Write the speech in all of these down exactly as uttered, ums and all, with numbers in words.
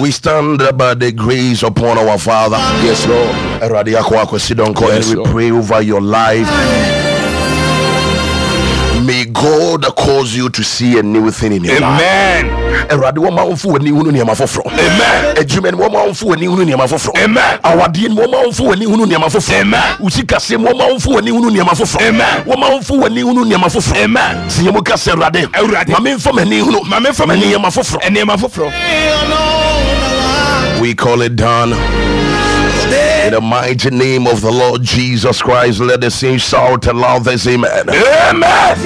We stand by the grace upon our Father. Yes, Lord. And we pray over your life. May God cause you to see a new thing in your life. Amen. Amen. Amen. Our dear woman for any who near my for Amen. Usika say woman for any who near my for Amen. Woman for any who near my for Amen. Siamuka Serade, Mammy from any who Mammy from any Yama for any Yama for. We call it done. In the mighty name of the Lord Jesus Christ, let the saints shout aloud this amen. Amen.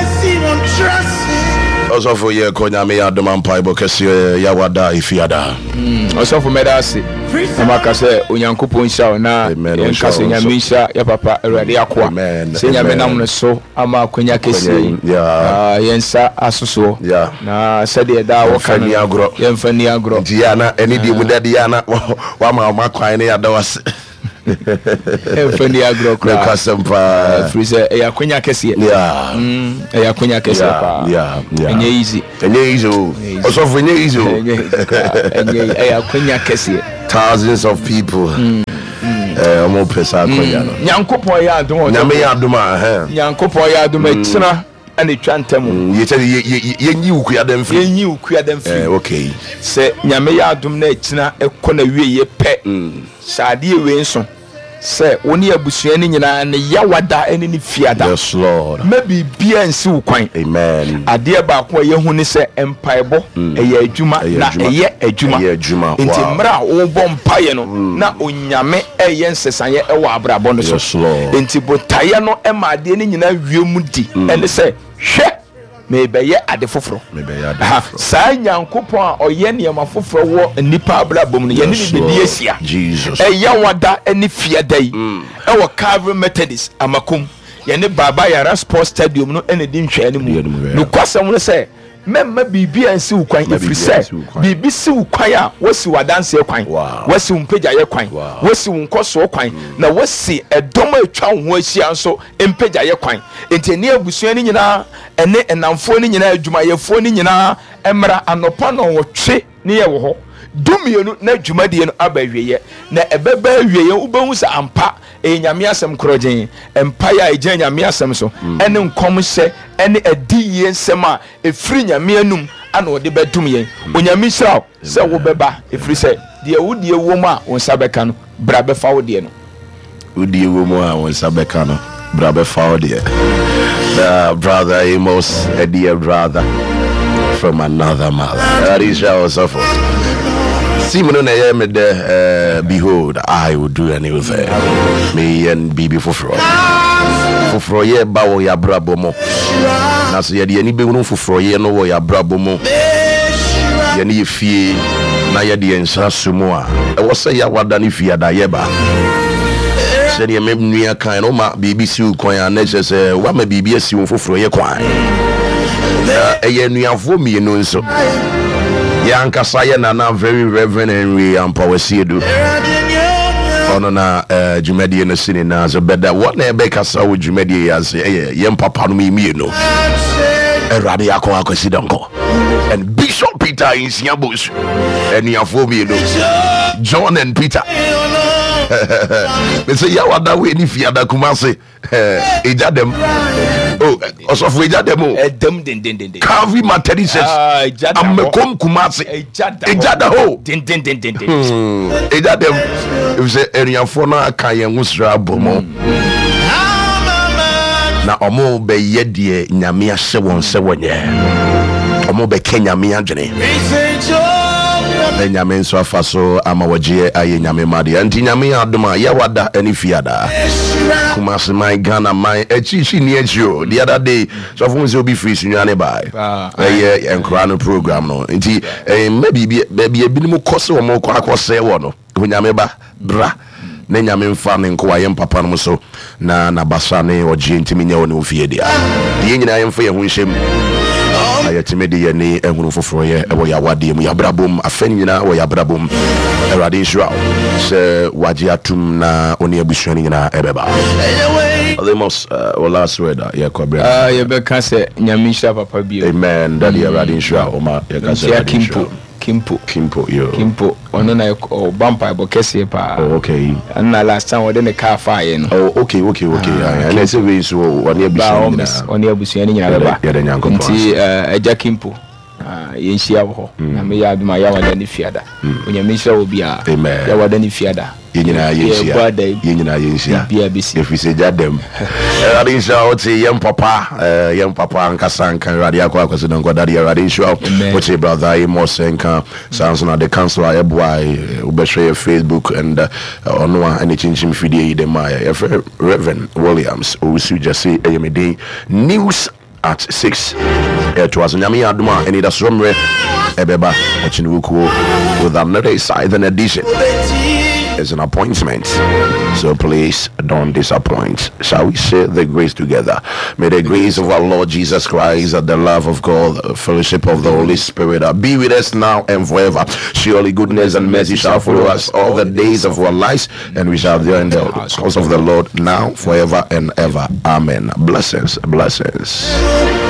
Also for you, Konya me Adam Bible kasi Yawada ifiada. Also for medasi. Amaka say Onyankopon sha na enkase nyamisha ya papa Awurade akwa. Se nyame nam no so ama akonya kesi. Ah yensa asoso. Na sede da wo kan ni agro. Yemfa ni agro. Dia na eni di mu dade ya na wa ma ma kwan ne ya da wase. Funny agro crowd. Kasempa. Freezer. Eya kunya kesi. Yeah. Mm. Eya kunya kesi. Yeah. Yeah. Yeah. Enye easy. Enye easy. Also for enye easy. Enye eya kunya kesi. Thousands of people. Mm. Eh, omo pesa kunya no. Nyankopon ya adom. Nyame ya adom a he. Nyankopon ya adom etina. Ani twantem. Ye tell ye nyi ukua dem fi. Ye nyi ukua dem fi. Eh, okay. Se nyame ya adom na etina ekona wie ye pe. Mm. Sade we nso. Se woni abusuani nyina ne yawada ene ne fiada. Yes Lord. Maybe bia nsi ukwan. Amen. Ade ba ko ye hu ni se empaebo eye adwuma na eye adwuma. Eye adwuma. Nti mra wo bom paye no na onyame eye nsesanye e wa abrabo no so. Yes Lord. Nti botaye no e ma ade ne nyina wiemu di. Ene se hwe mebeye ade foforo. Mebeye ade foforo. Sa Nyankopon a oye ne ma foforo wo nipa abrabom no ye ne bedi asia. Jesus. E yawada ene fiada yi. E wo Calvary Methodist amakom. Ye ne baba yara sports stadium no ene di nhwa ne mu. No kwasam no se memma bibi ansi ukwan efri se bibi si ukwan a wasi wadanse kwan wasi umpeja ye kwan wasi unkoso kwan na wasi edom atwa ho ahia nso empeja ye kwan enti ne abusua ni nyina ene enamfo ni nyina adwumayefo ni nyina emra anopa no wotwe ne ye wo ho dumienu na adwumadie no abawieye na ebeba awieye ubehu sa ampa e nyame asem krogen empire e gya nyame asem so ene nkom hye ene adiye nsem a efri nyame anum ana ode bedum yen onyame hira se wo beba efri se de wudie wom a wonsa beka no bra befa wode no wudie wom a wonsa beka no bra befa wode the brother Amos, a dear brother from another mother. That is our suffer. Simon na me de behold I will do anything. Me and bibi foforo. Foforo ye ba wo ya brabo mo. Na so ye de ani be wonu foforo ye no wo ya brabo mo. Ye ne ye fie na ye de ensa sumo a. E wo se ya wada ne fie da ye ba. Se de me nua kan no ma bibi si ukwan a na se se wa ma bibi asi won foforo ye kwan. E ye nuafo mi no nso. Yankasa ye na very Reverend Henry Ampawasiedu. Ono na Jumedi no sini na so beda what na ebe kasa wo Jumedi as eh ye papa no mi no. Erade yakon akwasidanko. And Bishop Peter in Siabos. And yafo mi no. John and Peter. Me say yawada we ni fiada Kumasi. Eja dem. Oh, also for eja dem o. Dem den den den. Calvary Methodist. Ah, eja dem. Amekom Kumasi. Eja dem. Eja da ho. Den den den den. Eja dem. If say eriafo na aka yen wusra bomo. Na omo be ye de nyame ahye won se wonye. Omo be kenyame adwene. Nyame nso afaso ama waje aye nyame made anti nyame adoma ya wada ani fiada Kumasi my Ghana my echichi ni echio the other day so for me be free sunyane by eh enkra no program no nti eh maybe be ebinim kose wo mo kwa akose wo no nyame ba bra na nyame mfa ne nko aye papa no so na na basa ne oje ntimi nya wo ne ofie dia ye nyina ye mfa ye ho hyem ayatimedi ye ni ehunu foforo ye ebo ya wade mu ya brabom afan nyina wo ya brabom erade israel se waje atum na oni abusuani nyina ebeba the most uh, well last word ya kobra ah ye be ka se nyamisha papa bio amen daddy erade israel o ma ye ka se kimpo Kimpo. Kimpo, yo. Kimpo. Ono na o bumper bo kese pa. Oh, okay. And na last time we dey car fire no. Oh, okay, okay, okay. And I say we so on here busu na. On here busu ni nyina ba. Ya de nyanko. Nti eh Eja Kimpo. Ah, yenhia wo ho. Na me ya aduma ya wada ni fiada. Onyame hira obi a. Amen. Ya wada ni fiada. Yenyina yenhia. Yenyina yenhia. Bia bisi. If we say jadem. Radisha oti yem papa, eh yem papa ankasa nkan radia kwa kwase don kwa dadia radisha. Oti brother Amos nkan sounds na the council ayeboy ubehwe Facebook and ono a any chinchim fidie de my Reverend Williams osu just say ayemede news at six. It was Nyami Aduma and it is Romre Ebeba Chinuku with another side an edition. It's an appointment, so please don't disappoint. Shall we share the grace together? May the grace of our Lord Jesus Christ, the love of God, the fellowship of the Holy Spirit be with us now and forever. Surely goodness and mercy shall follow us all the days of our lives, and we shall dwell in the house of the Lord now, forever and ever. Amen. Blessings, blessings.